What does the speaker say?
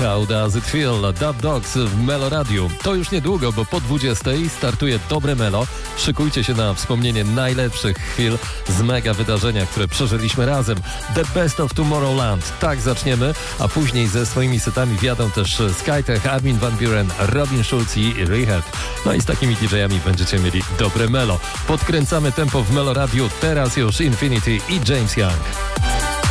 How Does It Feel? Dub Dogs w Melo Radio. To już niedługo, bo po 20 startuje Dobre Melo. Szykujcie się na wspomnienie najlepszych chwil z mega wydarzenia, które przeżyliśmy razem. The Best of Tomorrowland. Tak zaczniemy, a później ze swoimi setami wjadą też Skytech, Armin van Buuren, Robin Schulz i Richard. No i z takimi DJ-ami będziecie mieli Dobre Melo. Podkręcamy tempo w Melo Radio. Teraz już Infinity i James Young.